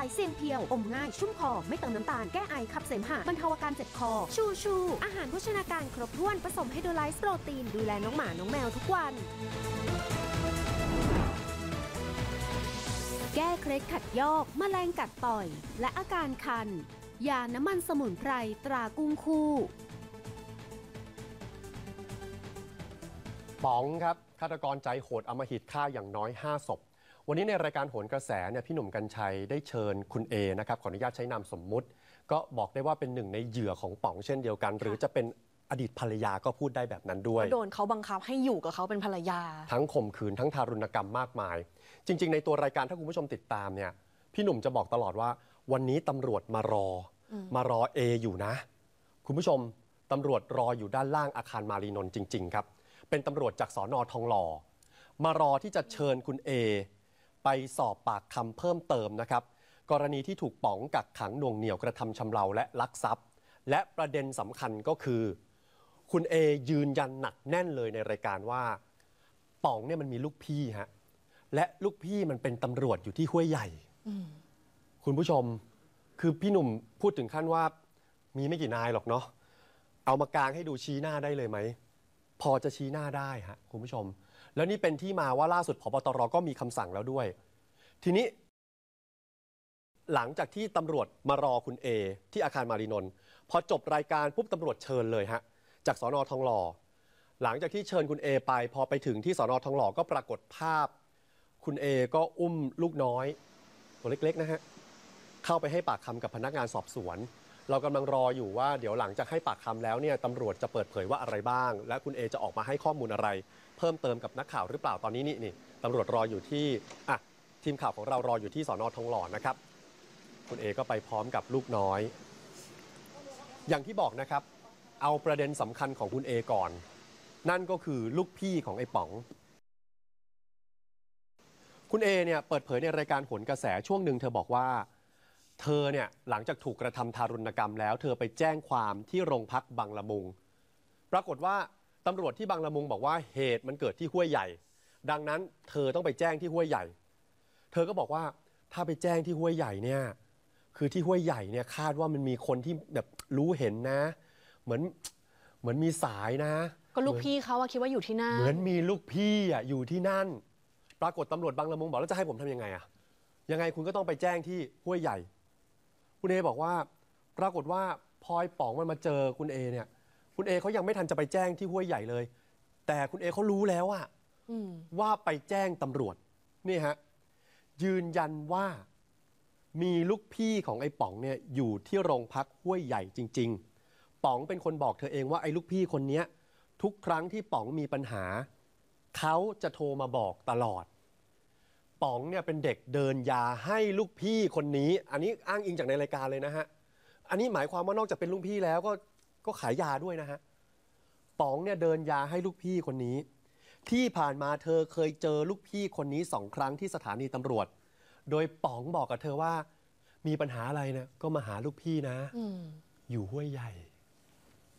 ายเซียนเพียวอมง่ายชุ่มคอไม่เติมน้ำตาลแก้ไอขับเสมหะบรรเทาอาการเจ็บคอชูอาหารโภชนาการครบถ้วนผสมไฮโดรไลซ์โปรตีนดูแลน้องหมาน้องแมวทุกวันแก้เคล็ดขัดยอกแมลงกัดต่อยและอาการคันยาน้ำมันสมุนไพรตรากุ้งคู่ป๋องครับฆาตกรใจโหดอำมหิตฆ่าอย่างน้อย5 ศพวันนี้ในรายการโหนกระแสเนี่ยพี่หนุ่มกรรชัยได้เชิญคุณเอนะครับขออนุญาตใช้นามสมมุติก็บอกได้ว่าเป็นหนึ่งในเหยื่อของป๋องเช่นเดียวกันหรือจะเป็นอดีตภรรยาก็พูดได้แบบนั้นด้วยโดนเขาบังคับให้อยู่กับเขาเป็นภรรยาทั้งข่มขืนทั้งทารุณกรรมมากมายจริงๆในตัวรายการถ้าคุณผู้ชมติดตามเนี่ยพี่หนุ่มจะบอกตลอดว่าวันนี้ตำรวจมารอเออยู่นะคุณผู้ชมตำรวจรออยู่ด้านล่างอาคารมารีนนท์จริงๆครับเป็นตำรวจจากสน.ทองหล่อมารอที่จะเชิญคุณเอไปสอบปากคำเพิ่มเติมนะครับกรณีที่ถูกป๋องกักขังหน่วงเหนี่ยวกระทำชำเราและลักทรัพย์และประเด็นสำคัญก็คือคุณเอยืนยันหนักแน่นเลยในรายการว่าป๋องเนี่ยมันมีลูกพี่ฮะและลูกพี่มันเป็นตำรวจอยู่ที่ห้วยใหญ่คุณผู้ชมคือพี่หนุ่มพูดถึงขั้นว่ามีไม่กี่นายหรอกเนาะเอามากางให้ดูชี้หน้าได้เลยไหมพอจะชี้หน้าได้ฮะคุณผู้ชมแล้วนี่เป็นที่มาว่าล่าสุดผบตรก็มีคำสั่งแล้วด้วยทีนี้หลังจากที่ตำรวจมารอคุณเอที่อาคารมารีนนท์พอจบรายการปุ๊บตำรวจเชิญเลยฮะจากสน.ทองหล่อหลังจากที่เชิญคุณเอไปพอไปถึงที่สน.ทองหล่อก็ปรากฏภาพคุณเอก็อุ้มลูกน้อยตัวเล็กๆนะฮะเข้าไปให้ปากคำกับพนักงานสอบสวนเรากำลังรออยู่ว่าเดี๋ยวหลังจากให้ปากคำแล้วเนี่ยตำรวจจะเปิดเผยว่าอะไรบ้างและคุณเอจะออกมาให้ข้อมูลอะไรเพิ่มเติมกับนักข่าวหรือเปล่าตอนนี้นี่ตำรวจรออยู่ที่ทีมข่าวของเรารออยู่ที่สน.ทองหล่อนะครับคุณเอก็ไปพร้อมกับลูกน้อยอย่างที่บอกนะครับเอาประเด็นสำคัญของคุณเอก่อนนั่นก็คือลูกพี่ของไอ้ป๋องคุณเอเนี่ยเปิดเผยในรายการโหนกระแสช่วงหนึ่งเธอบอกว่าเธอเนี่ยหลังจากถูกกระทำทารุณกรรมแล้วเธอไปแจ้งความที่โรงพักบางละมุงปรากฏว่าตำรวจที่บางละมุงบอกว่าเหตุมันเกิดที่ห้วยใหญ่ดังนั้นเธอต้องไปแจ้งที่ห้วยใหญ่เธอก็บอกว่าถ้าไปแจ้งที่ห้วยใหญ่เนี่ยคือที่ห้วยใหญ่เนี่ยคาดว่ามันมีคนที่แบบรู้เห็นนะเหมือนมีสายนะก็ลูกพี่เขาคิดว่าอยู่ที่นั่นเหมือนมีลูกพี่อยู่ที่นั่นปรากฏตำรวจบางละมุงบอกแล้วจะให้ผมทำยังไงยังไงคุณก็ต้องไปแจ้งที่ห้วยใหญ่คุณเอบอกว่าปรากฏว่าพอป๋องมันมาเจอคุณเอเนี่ยคุณเอเขายังไม่ทันจะไปแจ้งที่ห้วยใหญ่เลยแต่คุณเอเขารู้แล้วว่าไปแจ้งตำรวจนี่ฮะยืนยันว่ามีลูกพี่ของไอ้ป๋องเนี่ยอยู่ที่โรงพักห้วยใหญ่จริงๆป๋องเป็นคนบอกเธอเองว่าไอ้ลูกพี่คนนี้ทุกครั้งที่ป๋องมีปัญหาเขาจะโทรมาบอกตลอดป๋องเนี่ยเป็นเด็กเดินยาให้ลูกพี่คนนี้อันนี้อ้างอิงจากในรายการเลยนะฮะอันนี้หมายความว่านอกจากเป็นลูกพี่แล้วก็ขายยาด้วยนะฮะป๋องเนี่ยเดินยาให้ลูกพี่คนนี้ที่ผ่านมาเธอเคยเจอลูกพี่คนนี้2 ครั้งที่สถานีตำรวจโดยป๋องบอกกับเธอว่ามีปัญหาอะไรนะก็มาหาลูกพี่นะอยู่ห้วยใหญ่